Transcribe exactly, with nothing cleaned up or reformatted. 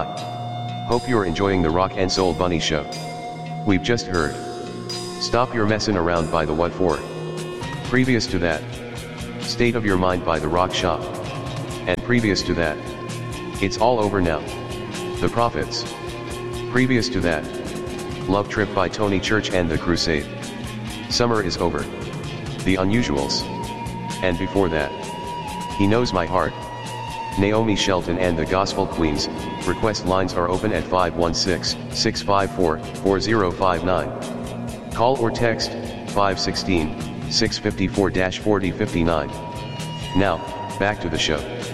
Hi. Hope you're enjoying the Rock and Soul Bunny Show. We've just heard Stop Your Messin' Around by the What For. Previous to that, State of Your Mind by the Rock Shop. And previous to that, It's All Over Now, The Prophets. Previous to that, Love Trip by Tony Church and The Crusade. Summer Is Over, The Unusuals. And before that, He Knows My Heart, Naomi Shelton and the Gospel Queens. Request lines are open at five one six, six five four, four zero five nine. Call or text five one six, six five four, four zero five nine. Now, back to the show.